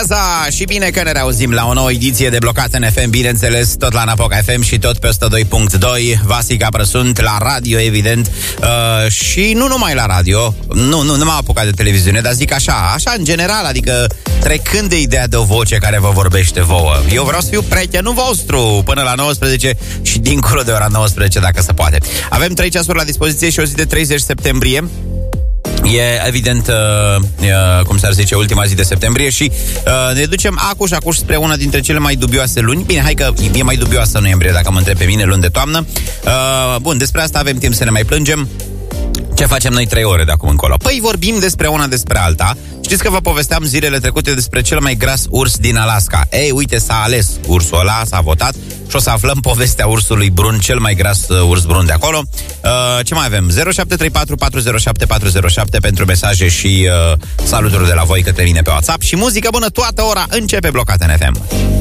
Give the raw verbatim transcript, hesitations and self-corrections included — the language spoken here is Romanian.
Și bine că ne reauzim la o nouă ediție de Blocat în F M, bineînțeles, tot la Napoca F M și tot pe o sută doi punct doi. Vasica Prăsunt la radio, evident, uh, și nu numai la radio. Nu, nu, nu m-am apucat de televiziune, dar zic așa, așa în general, adică trecând de ideea de o voce care vă vorbește vouă. Eu vreau să fiu prietenul vostru până la nouăsprezece și dincolo de ora nouăsprezece, dacă se poate. Avem trei ceasuri la dispoziție și o zi de treizeci septembrie. E evident, uh, uh, cum s-ar zice, ultima zi de septembrie și uh, ne ducem acuș, acuș spre una dintre cele mai dubioase luni. Bine, hai că e mai dubioasă noiembrie, dacă mă întreb pe mine, luni de toamnă. Uh, bun, despre asta avem timp să ne mai plângem. Ce facem noi trei ore de acum încolo? Păi vorbim despre una despre alta. Știți că vă povesteam zilele trecute despre cel mai gras urs din Alaska. Ei, uite, s-a ales ursul ăla, s-a votat și o să aflăm povestea ursului brun, cel mai gras uh, urs brun de acolo. Uh, ce mai avem? zero șapte trei patru patru zero șapte patru zero șapte pentru mesaje și uh, saluturi de la voi către mine pe WhatsApp. Și muzică bună toată ora, începe Blocat în F M.